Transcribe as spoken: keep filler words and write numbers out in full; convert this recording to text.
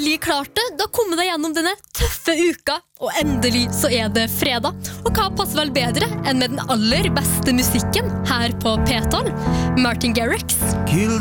endelig klart det. Da kommer deg gjennom denne tøffe uka. Og endelig så er det fredag. Og hva passer vel bedre enn med den aller beste musikken her på P tolv? Martin Garrix. Kill